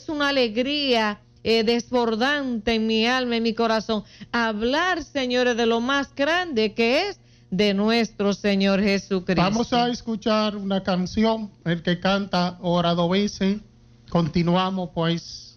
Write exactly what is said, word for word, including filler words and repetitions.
es una alegría eh, desbordante en mi alma, en mi corazón, hablar, señores, de lo más grande que es de nuestro Señor Jesucristo. Vamos a escuchar una canción, el que canta Ora Dovese. Continuamos pues